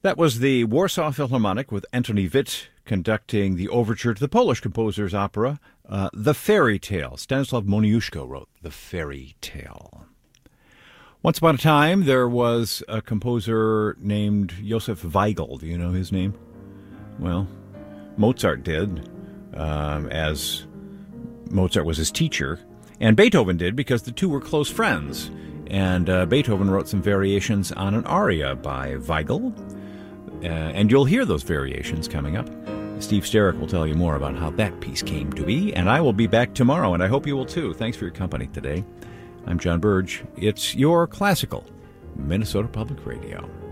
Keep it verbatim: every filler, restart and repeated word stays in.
That was the Warsaw Philharmonic with Antoni Witt conducting the overture to the Polish composer's opera, uh, The Fairy Tale. Stanislaw Moniuszko wrote The Fairy Tale. Once upon a time, there was a composer named Josef Weigl. Do you know his name? Well, Mozart did, um, as Mozart was his teacher, and Beethoven did because the two were close friends. And uh, Beethoven wrote some variations on an aria by Weigl. Uh, and you'll hear those variations coming up. Steve Sterrick will tell you more about how that piece came to be, and I will be back tomorrow, and I hope you will too. Thanks for your company today. I'm John Burge. It's your classical Minnesota Public Radio.